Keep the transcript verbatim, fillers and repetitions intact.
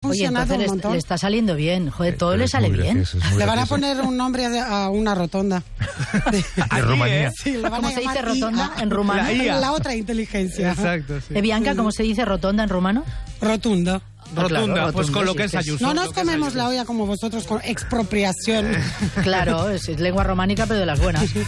funcionado Oye, un le, montón. le está saliendo bien. Joder, todo Pero le es sale muy bien. gracioso, es muy Le van a gracioso. poner un nombre a, a una rotonda. De Rumanía. Sí, le van ¿Cómo a se dice llamar rotonda I A. en rumano? La I A. La otra inteligencia. Exacto, sí. Eh, Bianca, ¿cómo se dice rotonda en rumano? Rotunda. Rotunda, Claro, pues con rotunda, lo sí, que es sí, sí. Ayuso. No nos lo que es comemos Ayuso. la olla como vosotros con expropiación. Claro, es, es lengua románica, pero de las buenas.